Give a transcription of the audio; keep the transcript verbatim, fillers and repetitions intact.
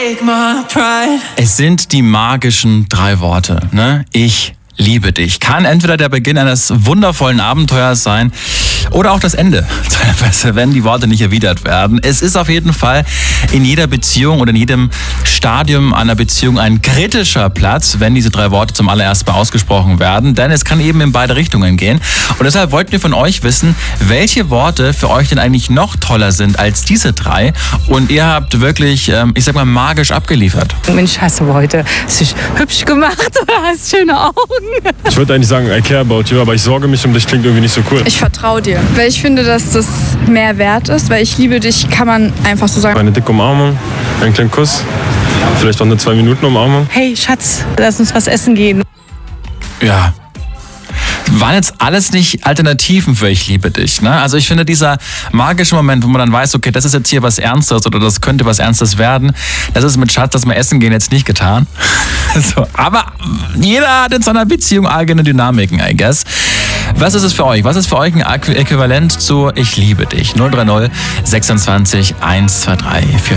take my pride. Es sind die magischen drei Worte, ne? Ich liebe dich. Kann entweder der Beginn eines wundervollen Abenteuers sein oder auch das Ende, wenn die Worte nicht erwidert werden. Es ist auf jeden Fall in jeder Beziehung oder in jedem Stadium einer Beziehung ein kritischer Platz, wenn diese drei Worte zum allerersten Mal ausgesprochen werden, denn es kann eben in beide Richtungen gehen. Und deshalb wollten wir von euch wissen, welche Worte für euch denn eigentlich noch toller sind als diese drei. Und ihr habt wirklich, ich sag mal, magisch abgeliefert. Mensch, hast du heute hast dich hübsch gemacht oder hast schöne Augen? Ich würde eigentlich sagen, I care about you, aber ich sorge mich um dich, klingt irgendwie nicht so cool. Ich vertraue dir, weil ich finde, dass das mehr wert ist, weil ich liebe dich, kann man einfach so sagen. Eine dicke Umarmung, einen kleinen Kuss, vielleicht auch eine zwei Minuten Umarmung. Hey Schatz, lass uns was essen gehen. Ja. Waren jetzt alles nicht Alternativen für Ich liebe dich, ne? Also ich finde, dieser magische Moment, wo man dann weiß, okay, das ist jetzt hier was Ernstes oder das könnte was Ernstes werden, das ist mit Schatz, dass wir essen gehen, jetzt nicht getan. So, aber jeder hat in seiner Beziehung eigene Dynamiken, I guess. Was ist es für euch? Was ist für euch ein Äquivalent zu Ich liebe dich? null drei null sechsundzwanzig eins zwei drei vier